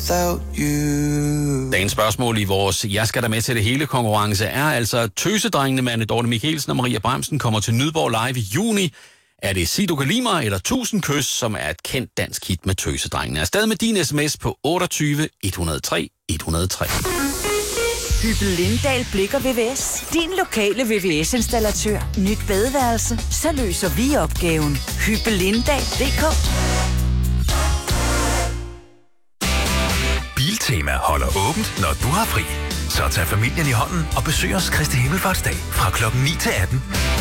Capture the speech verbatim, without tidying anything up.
Dagens spørgsmål i vores Jeg skal da med til det hele konkurrence er altså Tøsedrengene med Dorte Michaelsen og Maria Bramsen kommer til Nyborg Live i juni. Er det Sig du kan lide mig eller tusind kys, som er et kendt dansk hit med Tøsedrengene? Afsted med din sms på otteogtyve et hundrede og tre et hundrede og tre. Hyppel Lindahl Blik og V V S. Din lokale V V S-installatør. Nyt badeværelse. Så løser vi opgaven. Hyppel Lindahl punktum d k. Biltema holder åbent, når du har fri. Så tag familien i hånden og besøg os Kristi Himmelfartsdag fra klokken ni til atten.